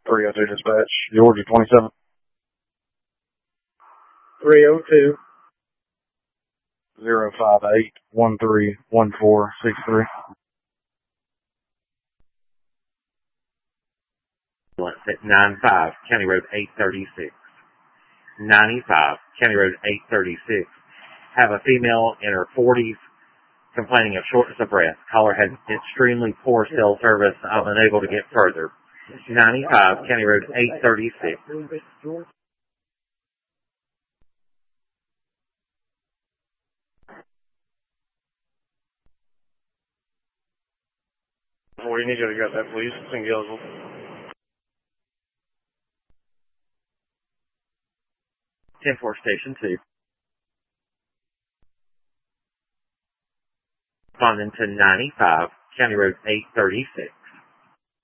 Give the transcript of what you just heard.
302 dispatch, Georgia 27. 302. 058131463. At 95, County Road 836. 95, County Road 836. Have a female in her 40s complaining of shortness of breath. Caller had extremely poor cell service. I'm unable to get further. 95, County Road 836. What do you need you to get that, please? It's in Gillsville. 10-4 Station 2. Responding to 95, County Road 836.